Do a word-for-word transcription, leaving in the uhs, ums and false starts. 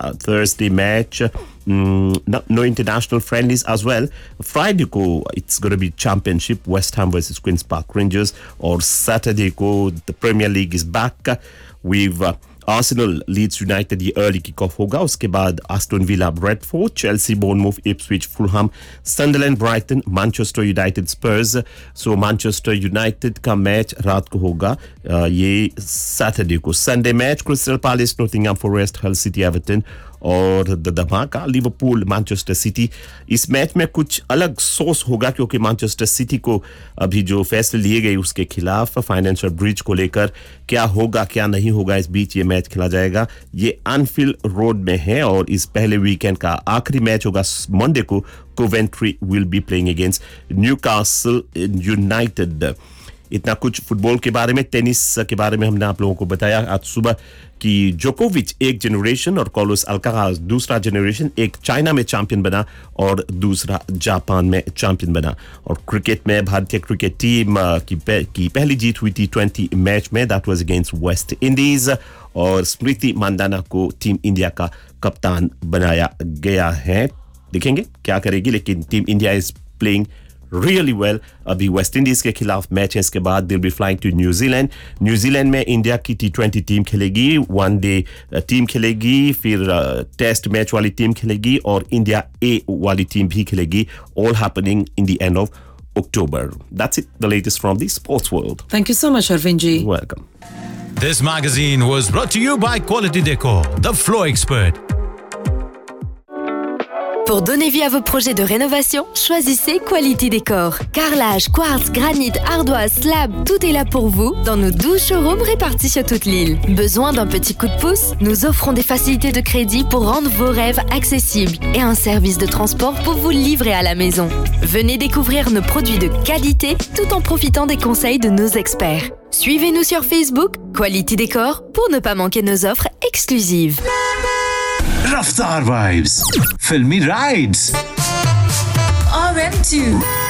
Thursday match. Mm, no, no international friendlies as well. Friday ko it's going to be championship, West Ham versus Queen's Park Rangers. Or Saturday ko the Premier League is back. We've uh, Arsenal Leeds United ये early kick-off होगा. उसके बाद Aston Villa Brentford, Chelsea Bournemouth, Ipswich Fulham, Sunderland Brighton, Manchester United Spurs. So Manchester United का match रात को होगा ये Saturday को. Sunday match Crystal Palace Nottingham Forest, Hull City Everton और द धमाका लिवरपूल मैनचेस्टर सिटी. इस मैच में कुछ अलग सोच होगा क्योंकि मैनचेस्टर सिटी को अभी जो फैसले लिए गए उसके खिलाफ फाइनेंशियल ब्रिज को लेकर क्या होगा क्या नहीं होगा, इस बीच ये मैच खेला जाएगा. ये एनफील्ड रोड में है और इस पहले वीकेंड का आखिरी मैच होगा मंडे को. Coventry will be playing against Newcastle United. इतना कुछ फुटबॉल के बारे में. टेनिस के बारे में हमने आप लोगों को बताया आज सुबह कि जोकोविच एक जनरेशन और कार्लोस अल्काराज दूसरा जनरेशन. एक चाइना में चैंपियन बना और दूसरा जापान में चैंपियन बना. और क्रिकेट में भारतीय क्रिकेट टीम की, पे, की पहली जीत हुई टी ट्वेंटी मैच में. That was against West Indies और स्मृति मांदाना को टीम इंडिया का कप्तान बनाया गया है. देखेंगे क्या करेगी, लेकिन team India is playing really well. अभी वेस्ट इंडीज के खिलाफ मैच है. इसके बाद they'll be flying to New Zealand. New Zealand में इंडिया की टी ट्वेंटी टीम खेलेगी, वन डे टीम खेलेगी, फिर टेस्ट मैच वाली टीम खेलेगी और इंडिया ए वाली टीम भी खेलेगी. All happening in the end of October. That's it, the latest from the sports world. Thank you so much, Arvind ji. Welcome. This magazine was brought to you by Quality Decor, the floor expert. Pour donner vie à vos projets de rénovation, choisissez Quality Décor. Carrelage, quartz, granit, ardoise, slab, tout est là pour vous dans nos douze showrooms répartis sur toute l'île. Besoin d'un petit coup de pouce? Nous offrons des facilités de crédit pour rendre vos rêves accessibles et un service de transport pour vous livrer à la maison. Venez découvrir nos produits de qualité tout en profitant des conseils de nos experts. Suivez-nous sur Facebook, Quality Décor, pour ne pas manquer nos offres exclusives. Raftar Vibes, Filmy Rides, R M two.